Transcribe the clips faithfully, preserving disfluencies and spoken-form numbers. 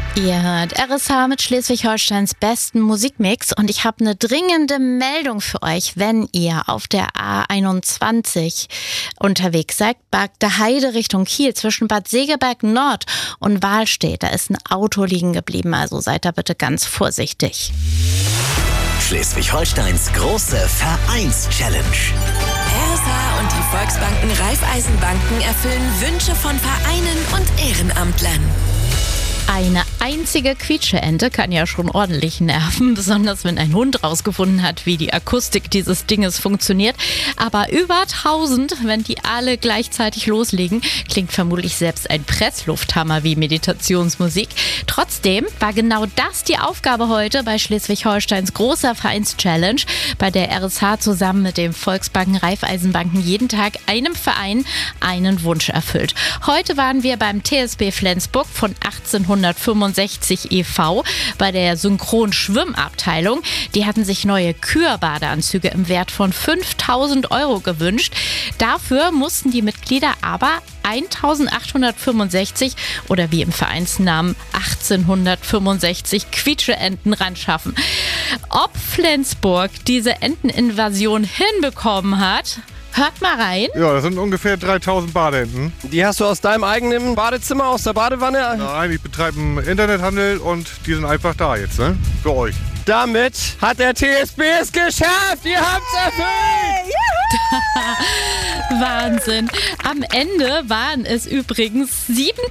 Ihr hört R S H mit Schleswig-Holsteins besten Musikmix und ich habe eine dringende Meldung für euch. Wenn ihr auf der A einundzwanzig unterwegs seid, Bagde Heide Richtung Kiel zwischen Bad Segeberg Nord und Wahlstedt, da ist ein Auto liegen geblieben, also seid da bitte ganz vorsichtig. Schleswig-Holsteins große Vereins-Challenge. R S H und die Volksbanken Raiffeisenbanken erfüllen Wünsche von Vereinen und Ehrenamtlern. Eine einzige Quietscheente kann ja schon ordentlich nerven, besonders wenn ein Hund rausgefunden hat, wie die Akustik dieses Dinges funktioniert. Aber über tausend, wenn die alle gleichzeitig loslegen, klingt vermutlich selbst ein Presslufthammer wie Meditationsmusik. Trotzdem war genau das die Aufgabe heute bei Schleswig-Holsteins großer Vereins-Challenge, bei der R S H zusammen mit den Volksbanken Raiffeisenbanken jeden Tag einem Verein einen Wunsch erfüllt. Heute waren wir beim T S B Flensburg von achtzehnhundertfünfundsechzig e V bei der Synchron-Schwimmabteilung. Die hatten sich neue Kür-Badeanzüge im Wert von fünftausend Euro gewünscht. Dafür mussten die Mitglieder aber eintausendachthundertfünfundsechzig oder wie im Vereinsnamen achtzehnhundertfünfundsechzig Quietscheenten ran schaffen. Ob Flensburg diese Enteninvasion hinbekommen hat, hört mal rein. Ja, das sind ungefähr dreitausend Badeenten. Die hast du aus deinem eigenen Badezimmer, aus der Badewanne? Nein, ich betreibe einen Internethandel und die sind einfach da jetzt, ne? Für euch. Damit hat der T S B es geschafft! Ihr habt's erfüllt! Wahnsinn. Am Ende waren es übrigens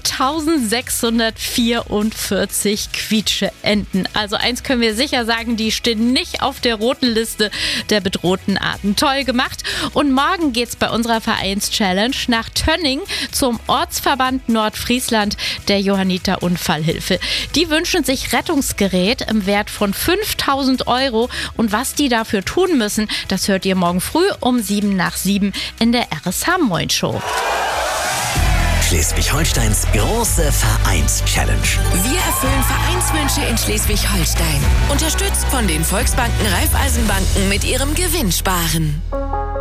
siebentausendsechshundertvierundvierzig Quietscheenten. Also eins können wir sicher sagen, die stehen nicht auf der roten Liste der bedrohten Arten. Toll gemacht. Und morgen geht's bei unserer Vereins-Challenge nach Tönning zum Ortsverband Nordfriesland der Johanniter Unfallhilfe. Die wünschen sich Rettungsgerät im Wert von fünftausend Euro. Und was die dafür tun müssen, das hört ihr morgen früh um sieben nach sieben in der R S H Moin Show. Schleswig-Holsteins große Vereins-Challenge. Wir erfüllen Vereinswünsche in Schleswig-Holstein. Unterstützt von den Volksbanken Raiffeisenbanken mit ihrem Gewinnsparen.